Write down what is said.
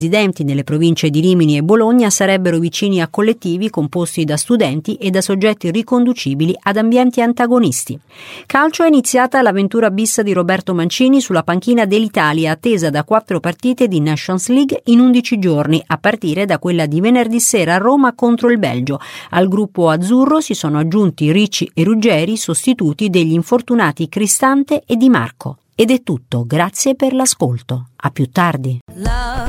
residenti nelle province di Rimini e Bologna sarebbero vicini a collettivi composti da studenti e da soggetti riconducibili ad ambienti antagonisti. Calcio è iniziata l'avventura bis di Roberto Mancini sulla panchina dell'Italia, attesa da 4 partite di Nations League in 11 giorni, a partire da quella di venerdì sera a Roma contro il Belgio. Al gruppo azzurro si sono aggiunti Ricci e Ruggeri, sostituti degli infortunati Cristante e Di Marco. Ed è tutto, grazie per l'ascolto. A più tardi.